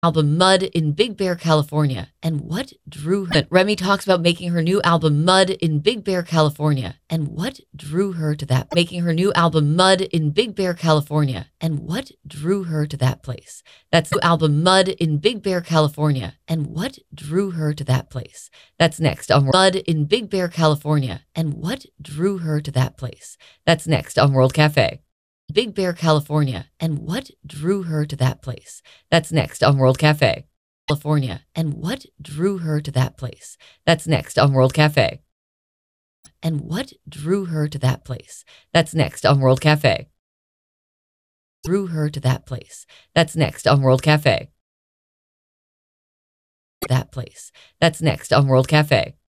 album Mud in Big Bear, California, and what drew her. Remy talks about making her new album Mud in Big Bear, California, and what drew her to that. Making her new album Mud in Big Bear, California, and what drew her to that place. That's the album Mud in Big Bear, California, and what drew her to that place. That's next on Mud in Big Bear, California, and what drew her to that place. That's next on World Cafe. Big Bear, California, and what drew her to that place. That's next on World Cafe. California, and what drew her to that place. That's next on World Cafe. And what drew her to that place. That's next on World Cafe. Drew her to that place. That's next on World Cafe. That place. That's next on World Cafe.